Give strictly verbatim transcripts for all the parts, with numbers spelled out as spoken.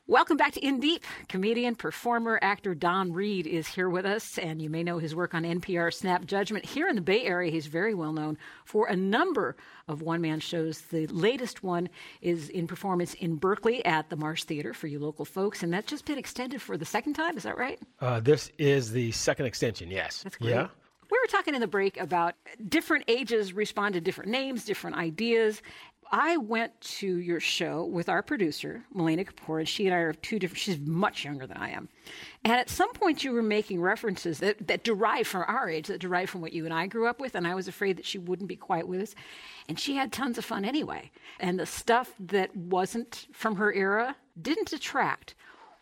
Welcome back to In Deep. Comedian, performer, actor Don Reed is here with us, and you may know his work on N P R Snap Judgment. Here in the Bay Area, he's very well known for a number of one-man shows. The latest one is in performance in Berkeley at the Marsh Theater for you local folks, and that's just been extended for the second time. Is that right? Uh, this is the second extension, yes. That's great. Yeah. We were talking in the break about different ages respond to different names, different ideas. I went to your show with our producer, Melena Kapoor, and she and I are two different, she's much younger than I am. And at some point you were making references that, that derive from our age, that derive from what you and I grew up with, and I was afraid that she wouldn't be quite with us. And she had tons of fun anyway. And the stuff that wasn't from her era didn't detract.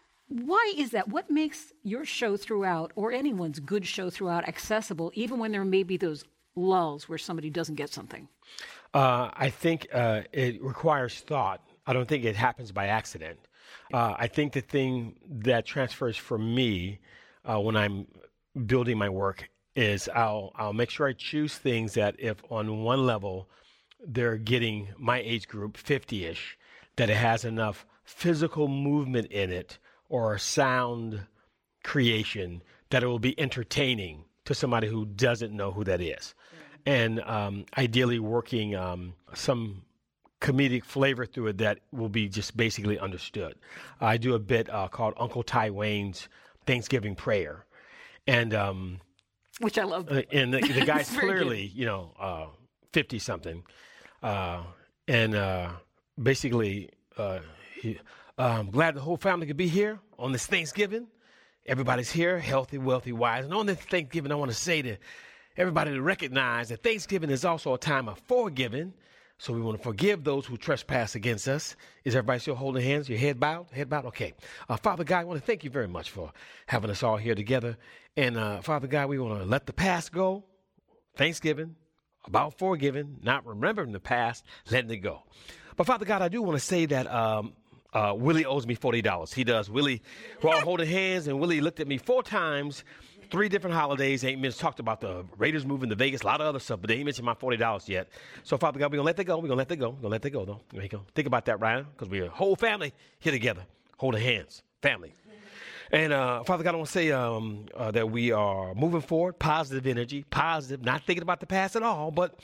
Why is that? What makes your show throughout, or anyone's good show throughout, accessible, even when there may be those lulls where somebody doesn't get something? Uh, I think uh, it requires thought. I don't think it happens by accident. Uh, I think the thing that transfers for me uh, when I'm building my work is I'll I'll make sure I choose things that if on one level they're getting my age group, fifty-ish, that it has enough physical movement in it or sound creation that it will be entertaining to somebody who doesn't know who that is. And um, ideally working um, some comedic flavor through it that will be just basically understood. I do a bit uh, called Uncle Ty Wayne's Thanksgiving Prayer. And um, which I love. Uh, and the, the guy's clearly, good. you know, uh, fifty-something. Uh, and uh, basically, uh, he, uh, I'm glad the whole family could be here on this Thanksgiving. Everybody's here, healthy, wealthy, wise. And on this Thanksgiving, I want to say to everybody to recognize that Thanksgiving is also a time of forgiving. So we want to forgive those who trespass against us. Is everybody still holding hands? Your head bowed? Head bowed? Okay. Uh, Father God, I want to thank you very much for having us all here together. And uh, Father God, we want to let the past go. Thanksgiving, about forgiving, not remembering the past, letting it go. But Father God, I do want to say that um, uh, Willie owes me forty dollars. He does. Willie, we're all holding hands, and Willie looked at me four times. Three different holidays. Ain't mentioned talked about the Raiders moving to Vegas, a lot of other stuff, but they ain't mentioned my forty dollars yet. So, Father God, we're going to let that go. We're going to let that go. We're going to let that go, though. There you go. Think about that, Ryan, because we're a whole family here together, holding hands, family. And, uh, Father God, I want to say um, uh, that we are moving forward, positive energy, positive, not thinking about the past at all, but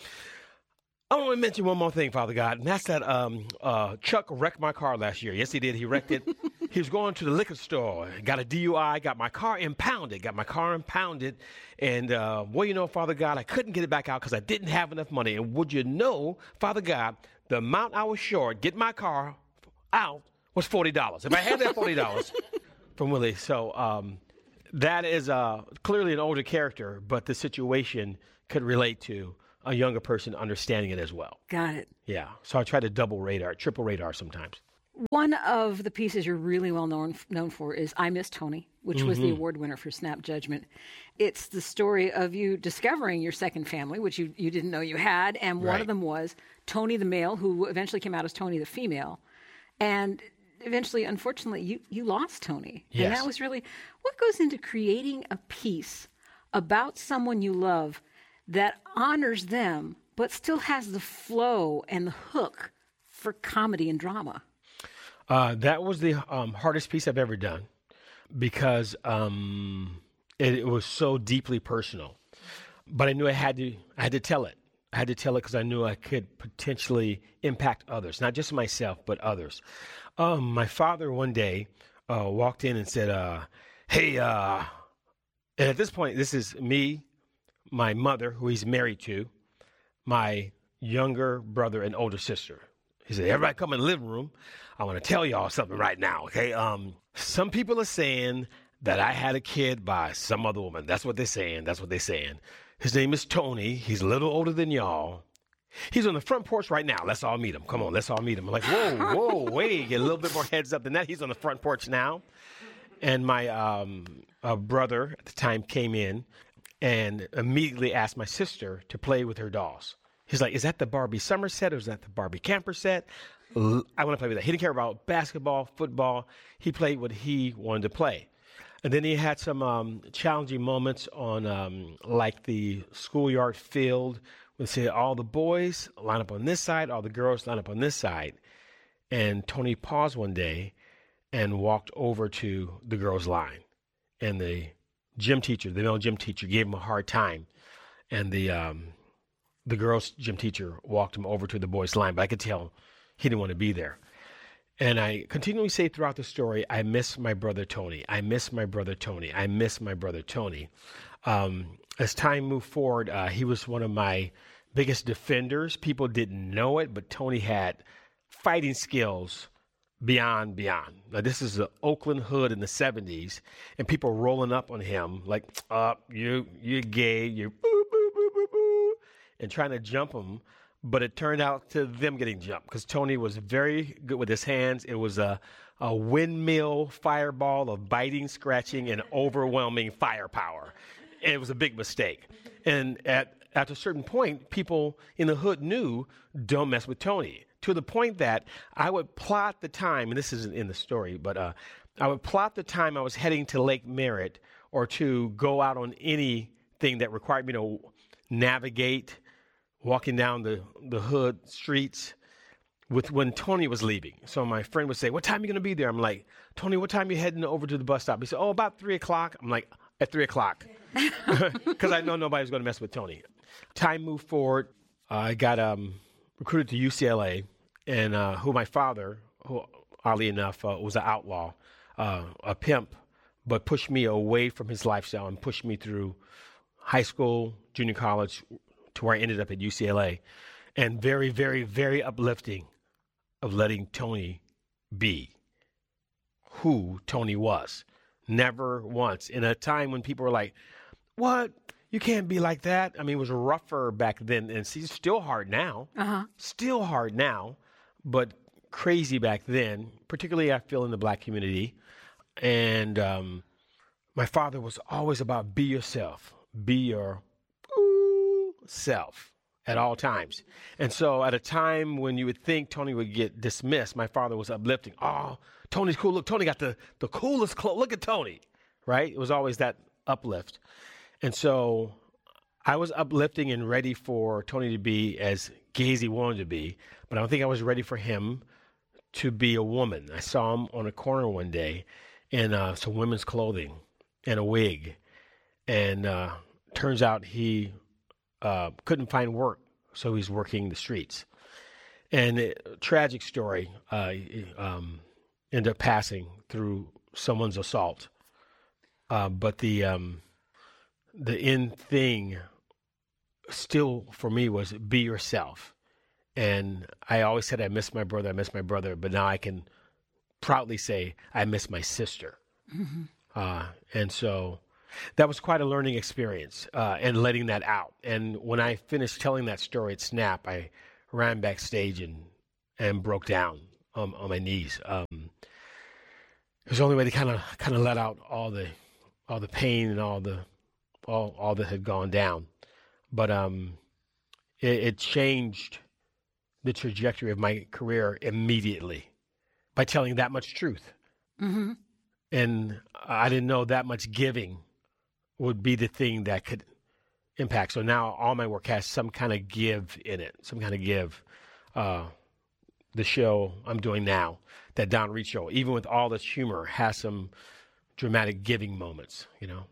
I want to mention one more thing, Father God, and that's that um, uh, Chuck wrecked my car last year. Yes, he did. He wrecked it. He was going to the liquor store, got a D U I, got my car impounded, got my car impounded. And, uh, well, you know, Father God, I couldn't get it back out because I didn't have enough money. And would you know, Father God, the amount I was short, getting my car out was forty dollars. If I had that forty dollars from Willie. So um, that is uh, clearly an older character, but the situation could relate to a younger person understanding it as well. Got it. Yeah. So I try to double radar, triple radar sometimes. One of the pieces you're really well known known for is I Miss Tony, which mm-hmm. was the award winner for Snap Judgment. It's the story of you discovering your second family, which you, you didn't know you had, and right. one of them was Tony the male, who eventually came out as Tony the female. And eventually, unfortunately, you, you lost Tony. Yes. And that was really, what goes into creating a piece about someone you love that honors them, but still has the flow and the hook for comedy and drama? Uh, that was the um, hardest piece I've ever done because um, it, it was so deeply personal. But I knew I had to. I had to tell it. I had to tell it because I knew I could potentially impact others, not just myself, but others. Um, my father one day uh, walked in and said, uh, "Hey," uh, and at this point, this is me, my mother, who he's married to, my younger brother and older sister. He said, "Everybody come in the living room. I want to tell y'all something right now, okay? Um, some people are saying that I had a kid by some other woman. That's what they're saying. That's what they're saying. His name is Tony. He's a little older than y'all. He's on the front porch right now. Let's all meet him. Come on, let's all meet him." I'm like, whoa, whoa, wait. Get a little bit more heads up than that. He's on the front porch now. And my um, uh, brother at the time came in and immediately asked my sister to play with her dolls. He's like, "Is that the Barbie summer set or is that the Barbie camper set?" I want to play with that. He didn't care about basketball, football. He played what he wanted to play. And then he had some um, challenging moments on um, like the schoolyard field. We say all the boys line up on this side, all the girls line up on this side. And Tony paused one day and walked over to the girls' line. And the gym teacher, the male gym teacher, gave him a hard time. And the um, the girls' gym teacher walked him over to the boys' line, but I could tell he didn't want to be there. And I continually say throughout the story, I miss my brother Tony. I miss my brother Tony. I miss my brother Tony. Um, as time moved forward, uh, he was one of my biggest defenders. People didn't know it, but Tony had fighting skills beyond, beyond. Now, this is the Oakland hood in the seventies, and people rolling up on him like, uh, you, you're gay, you're boo, boo, boo, boo, boo, and trying to jump him. But it turned out to them getting jumped because Tony was very good with his hands. It was a, a windmill fireball of biting, scratching, and overwhelming firepower. And it was a big mistake. And at, at a certain point, people in the hood knew, don't mess with Tony. To the point that I would plot the time, and this isn't in the story, but uh, I would plot the time I was heading to Lake Merritt or to go out on anything that required me to navigate, walking down the, the hood streets with when Tony was leaving. So my friend would say, what time are you going to be there? I'm like, Tony, what time are you heading over to the bus stop? He said, oh, about three o'clock. I'm like, at three o'clock. Because I know nobody was going to mess with Tony. Time moved forward. Uh, I got um, recruited to U C L A. And uh, who my father, who oddly enough uh, was an outlaw, uh, a pimp, but pushed me away from his lifestyle and pushed me through high school, junior college, to where I ended up at U C L A. And very, very, very uplifting of letting Tony be who Tony was. Never once. In a time when people were like, what? You can't be like that. I mean, it was rougher back then. And it's still hard now. Uh-huh. Still hard now. But crazy back then, particularly I feel in the black community. And um, my father was always about be yourself, be your ooh, self at all times. And so at a time when you would think Tony would get dismissed, my father was uplifting. Oh, Tony's cool. Look, Tony got the, the coolest clothes. Look at Tony, right? It was always that uplift. And so I was uplifting and ready for Tony to be as gay as he wanted to be, but I don't think I was ready for him to be a woman. I saw him on a corner one day in uh, some women's clothing and a wig, and uh, turns out he uh, couldn't find work, so he's working the streets. And it, tragic story, uh, um, ended up passing through someone's assault, uh, but the um, the end thing still for me was be yourself. And I always said I miss my brother, I miss my brother, but now I can proudly say I miss my sister. Mm-hmm. Uh, and so that was quite a learning experience, uh, and letting that out. And when I finished telling that story at Snap, I ran backstage and, and broke down on, on my knees. Um, it was the only way to kind of kind of let out all the all the pain and all the all all that had gone down. But um, it, it changed the trajectory of my career immediately by telling that much truth. Mm-hmm. And I didn't know that much giving would be the thing that could impact. So now all my work has some kind of give in it, some kind of give. Uh, the show I'm doing now, that Don Reed show, even with all this humor, has some dramatic giving moments, you know?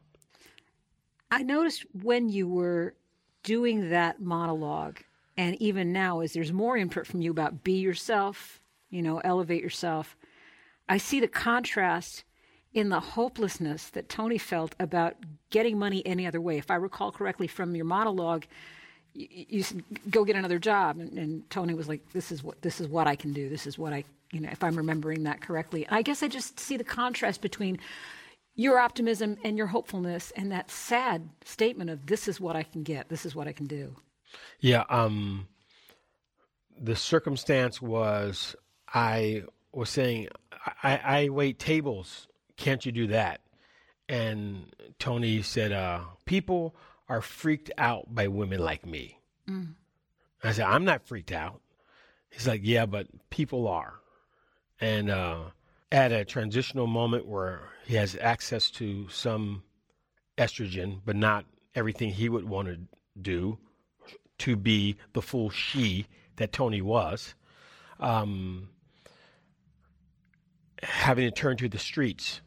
I noticed when you were doing that monologue, and even now, as there's more input from you about be yourself, you know, elevate yourself, I see the contrast in the hopelessness that Tony felt about getting money any other way. If I recall correctly from your monologue, you, you said, go get another job. And, and Tony was like, this is what, this is what I can do. This is what I, you know, if I'm remembering that correctly. I guess I just see the contrast between your optimism and your hopefulness and that sad statement of this is what I can get. This is what I can do. Yeah. Um, the circumstance was I was saying, I, I wait tables. Can't you do that? And Tony said, uh, people are freaked out by women like me. Mm. I said, I'm not freaked out. He's like, yeah, but people are. And uh, at a transitional moment where he has access to some estrogen, but not everything he would want to do to be the full she that Tony was, um, having to turn to the streets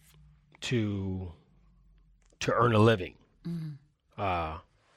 to to earn a living. Mm. Uh,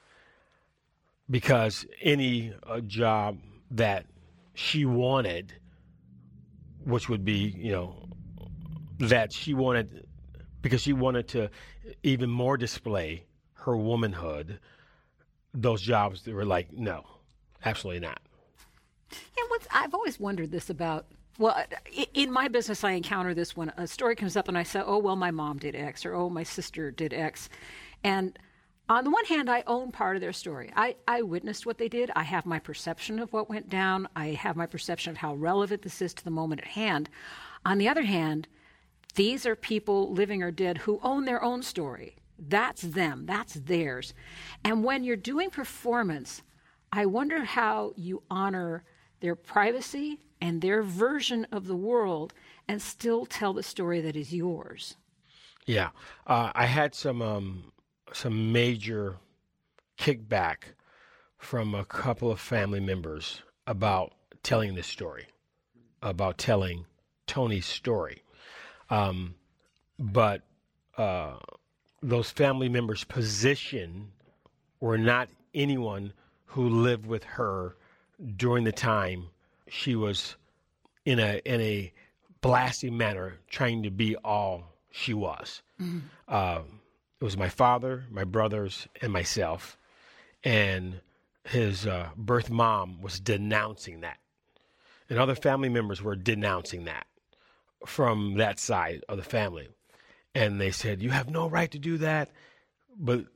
because any uh, job that she wanted, which would be, you know, that she wanted, because she wanted to even more display her womanhood, those jobs, they were like, no, absolutely not. Yeah, what's, I've always wondered this about, well, in my business, I encounter this when a story comes up and I say, oh, well, my mom did X, or oh, my sister did X. And on the one hand, I own part of their story. I, I witnessed what they did. I have my perception of what went down. I have my perception of how relevant this is to the moment at hand. On the other hand, these are people, living or dead, who own their own story. That's them. That's theirs. And when you're doing performance, I wonder how you honor their privacy and their version of the world and still tell the story that is yours. Yeah. Uh, I had some um, some major kickback from a couple of family members about telling this story, about telling Tony's story. Um, but uh, those family members' position were not anyone who lived with her during the time she was in a in a blasting manner trying to be all she was. Mm-hmm. Uh, it was my father, my brothers, and myself, and his uh, birth mom was denouncing that, and other family members were denouncing that from that side of the family, and they said, "You have no right to do that." But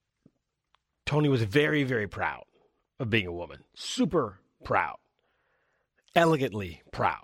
Tony was very, very proud of being a woman, super proud, elegantly proud.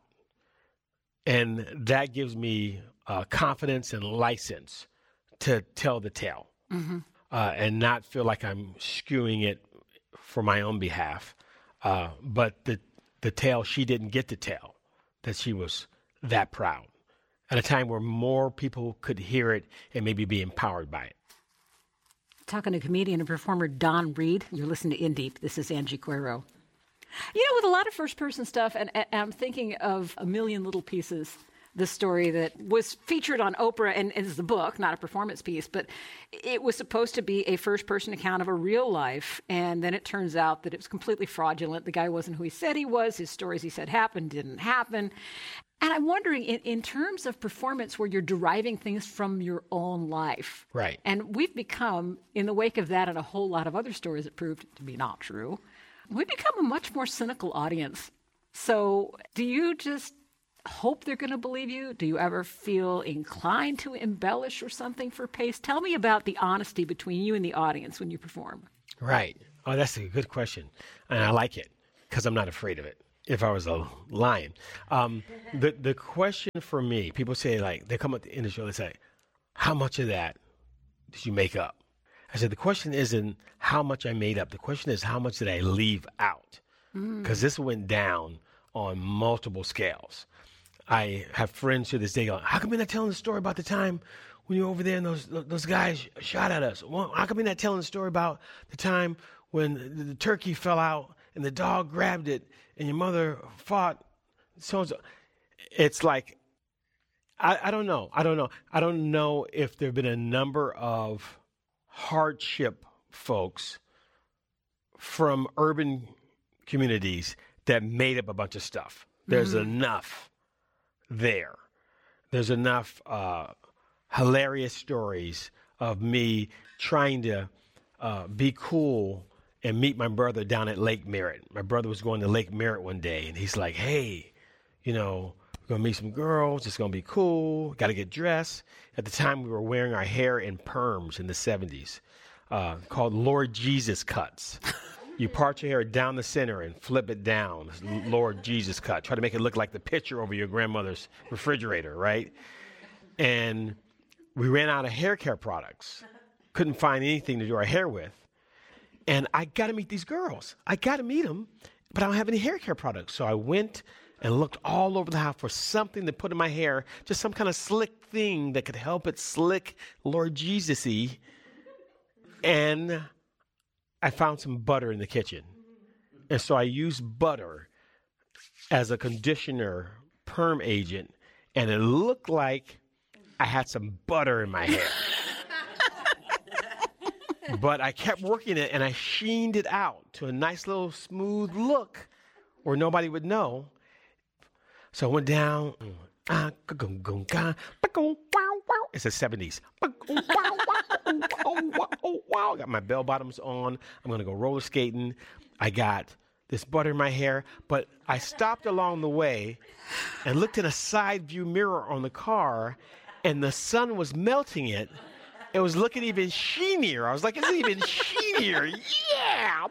And that gives me uh, confidence and license to tell the tale, mm-hmm. uh, and not feel like I'm skewing it for my own behalf. Uh, but the the tale she didn't get to tell, that she was that proud at a time where more people could hear it and maybe be empowered by it. Talking to comedian and performer Don Reed. You're listening to In Deep. This is Angie Cuero. You know, with a lot of first-person stuff, and, and I'm thinking of A Million Little Pieces, the story that was featured on Oprah and is the book, not a performance piece, but it was supposed to be a first-person account of a real life, and then it turns out that it was completely fraudulent. The guy wasn't who he said he was. His stories he said happened didn't happen. And I'm wondering, in, in terms of performance where you're deriving things from your own life. Right. And we've become, in the wake of that and a whole lot of other stories that proved to be not true, we've become a much more cynical audience. So do you just hope they're going to believe you? Do you ever feel inclined to embellish or something for pace? Tell me about the honesty between you and the audience when you perform. Right. Oh, that's a good question. And I like it because I'm not afraid of it. If I was a lion. Um, the the question for me, people say, like, they come up to the industry, they say, how much of that did you make up? I said, the question isn't how much I made up. The question is, how much did I leave out? Because mm. this went down on multiple scales. I have friends to this day going, how come you're not telling the story about the time when you were over there and those those guys shot at us? Well, how come you're not telling the story about the time when the, the turkey fell out and the dog grabbed it and your mother fought so and so? It's like, I, I don't know. I don't know. I don't know if there have been a number of hardship folks from urban communities that made up a bunch of stuff. There's mm-hmm. enough there. There's enough uh, hilarious stories of me trying to uh, be cool and meet my brother down at Lake Merritt. My brother was going to Lake Merritt one day, and he's like, hey, you know, we're going to meet some girls. It's going to be cool. Got to get dressed. At the time, we were wearing our hair in perms in the seventies, uh, called Lord Jesus cuts. You part your hair down the center and flip it down, Lord Jesus cut. Try to make it look like the picture over your grandmother's refrigerator, right? And we ran out of hair care products. Couldn't find anything to do our hair with. And I got to meet these girls. I got to meet them, but I don't have any hair care products. So I went and looked all over the house for something to put in my hair, just some kind of slick thing that could help it slick Lord Jesus-y. And I found some butter in the kitchen. And so I used butter as a conditioner perm agent, and it looked like I had some butter in my hair. But I kept working it, and I sheened it out to a nice little smooth look where nobody would know. So I went down. It's the seventies. Got my bell bottoms on. I'm going to go roller skating. I got this butter in my hair, but I stopped along the way and looked in a side view mirror on the car, and the sun was melting it. It was looking even sheenier. I was like, it's even sheenier. Yeah.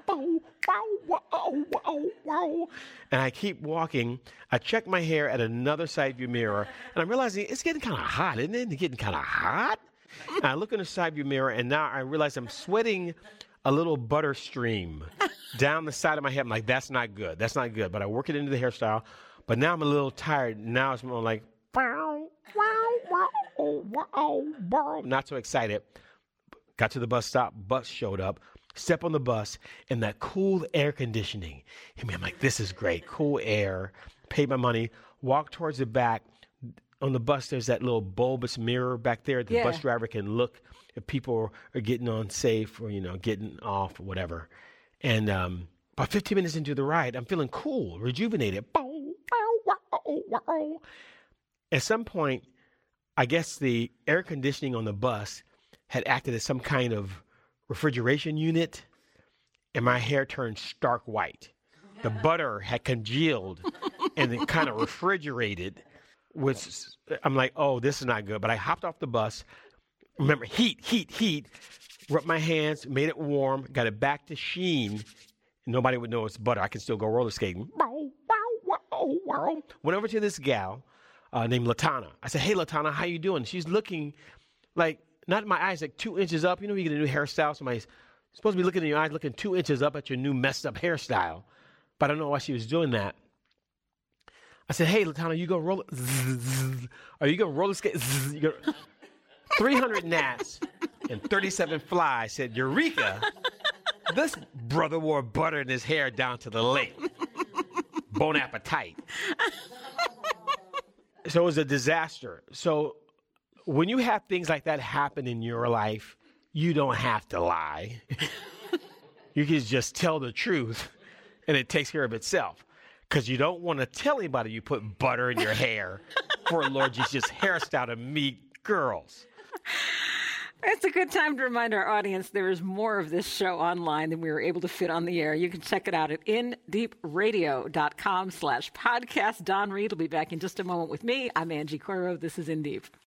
And I keep walking. I check my hair at another side view mirror, and I'm realizing it's getting kind of hot, isn't it? It's getting kind of hot. And I look in the side view mirror, and now I realize I'm sweating a little butter stream down the side of my head. I'm like, that's not good. That's not good. But I work it into the hairstyle. But now I'm a little tired. Now it's more like, not so excited. Got to the bus stop. Bus showed up. Step on the bus, and that cool air conditioning hit me. I'm like, this is great. Cool air. Paid my money. Walk towards the back. On the bus, there's that little bulbous mirror back there. The yeah. bus driver can look if people are getting on safe or, you know, getting off or whatever. And um, about fifteen minutes into the ride, I'm feeling cool, rejuvenated. At some point, I guess the air conditioning on the bus had acted as some kind of refrigeration unit, and my hair turned stark white. The butter had congealed and it kind of refrigerated. Which I'm like, oh, this is not good. But I hopped off the bus. Remember, heat, heat, heat. Rubbed my hands, made it warm, got it back to sheen. Nobody would know it's butter. I can still go roller skating. Went over to this gal uh, named Latana. I said, hey, Latana, how you doing? She's looking like, not in my eyes, like two inches up. You know, you get a new hairstyle. Somebody's supposed to be looking in your eyes, looking two inches up at your new messed up hairstyle. But I don't know why she was doing that. I said, hey, Latana, you go roller, are you going to roller skate? You go, three hundred gnats and thirty-seven flies said, Eureka, this brother wore butter in his hair down to the lake. Bon appetit. So it was a disaster. So when you have things like that happen in your life, you don't have to lie. You can just tell the truth, and it takes care of itself. Because you don't want to tell anybody you put butter in your hair for Lord Jesus' hairstyle to meet girls. It's a good time to remind our audience there is more of this show online than we were able to fit on the air. You can check it out at indeepradio.com slash podcast. Don Reed will be back in just a moment with me. I'm Angie Coiro. This is In Deep.